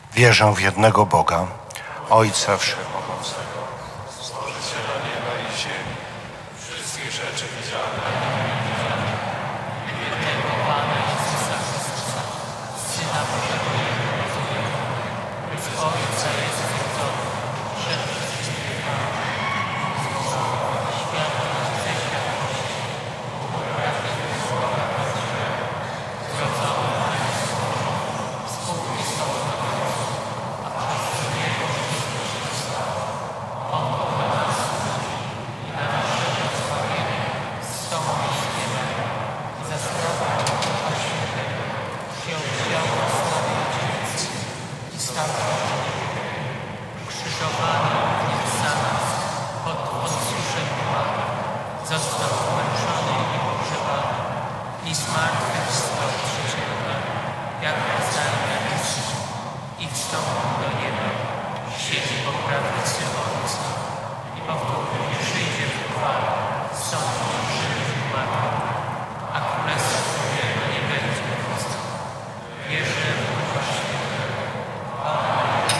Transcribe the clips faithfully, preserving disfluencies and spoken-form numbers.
Wierzę w jednego Boga, Ojca Wszechmogącego, Stworzyciela nieba i ziemi, wszystkich rzeczy widzialnych i niewidzialnych, i jednego Pana Jezusa Chrystusa, Syna Bożego Jedynego, z Ojca jest stworzony, przed wszystkimi Panami, światło ze światłości, prawdy z Boga prawdziwego, zrodzony na stworzony, spółki z Tobą na końcu, a przez Niego wszystko się stało. On dla nas ludzi i na naszego zbawienia z Tobą z niebem i za sprawą Ducha Świętego przyjął ciało sławy Ojczyzny i stał krzyżowany również za nas pod Poncjuszem Piłatem, został umęczony i pogrzebany i zmartwychwstał trzeciego dnia, jak kazał napisać, i wstąpił do nieba, siedzi po prawicy Ojca i powtórnie przyjdzie w chwale, sądzić żywych i umarłych, a królestwo Jego nie będzie końca. Wierzę w Ducha Świętego, Pana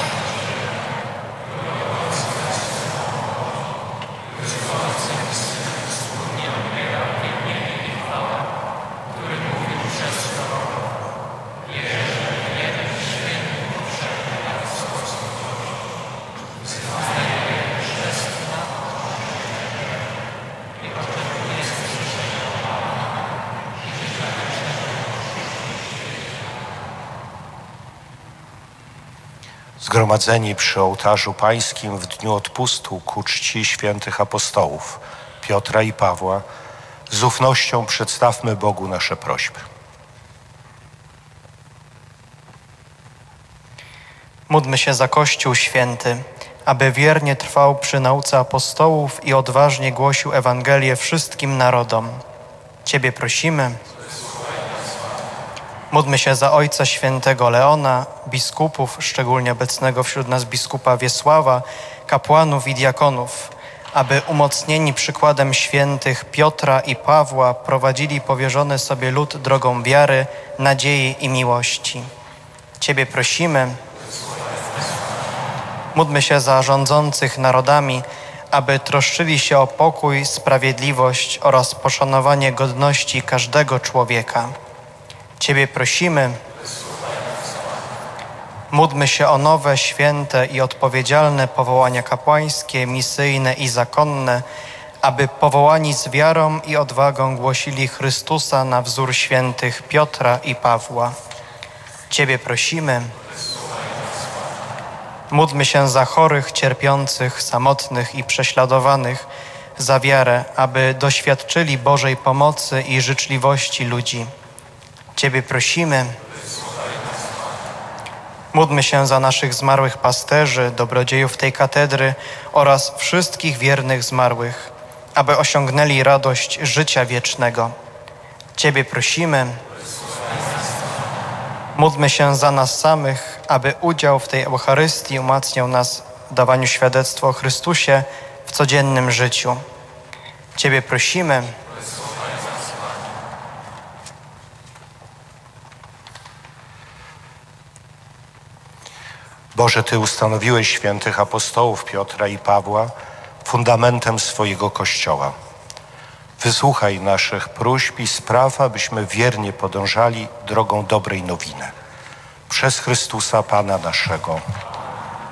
z Ojcem i Synem wspólnie odbiera wielbienie i chwałę, który mówił przez proroków. Wierzę w jeden święty, powszechny Sposób wyznaję chrzest na i oczekuję zgrzeszenia i życia wiecznego. zgromadzeni przy ołtarzu pańskim w dniu odpustu ku czci świętych apostołów Piotra i Pawła, z ufnością przedstawmy Bogu nasze prośby. Módlmy się za Kościół Święty, aby wiernie trwał przy nauce apostołów i odważnie głosił Ewangelię wszystkim narodom. Ciebie prosimy. Módlmy się za Ojca Świętego Leona, biskupów, szczególnie obecnego wśród nas biskupa Wiesława, kapłanów i diakonów, aby umocnieni przykładem świętych Piotra i Pawła prowadzili powierzony sobie lud drogą wiary, nadziei i miłości. Ciebie prosimy. Módlmy się za rządzących narodami, aby troszczyli się o pokój, sprawiedliwość oraz poszanowanie godności każdego człowieka. Ciebie prosimy. Módlmy się o nowe, święte i odpowiedzialne powołania kapłańskie, misyjne i zakonne, aby powołani z wiarą i odwagą głosili Chrystusa na wzór świętych Piotra i Pawła. Ciebie prosimy. Módlmy się za chorych, cierpiących, samotnych i prześladowanych, za wiarę, aby doświadczyli Bożej pomocy i życzliwości ludzi. Ciebie prosimy. Módlmy się za naszych zmarłych pasterzy, dobrodziejów tej katedry oraz wszystkich wiernych zmarłych, aby osiągnęli radość życia wiecznego. Ciebie prosimy. Módlmy się za nas samych, aby udział w tej Eucharystii umacniał nas w dawaniu świadectwa o Chrystusie w codziennym życiu. Ciebie prosimy. Boże, Ty ustanowiłeś świętych apostołów Piotra i Pawła fundamentem swojego Kościoła. Wysłuchaj naszych próśb i spraw, abyśmy wiernie podążali drogą dobrej nowiny. Przez Chrystusa Pana naszego.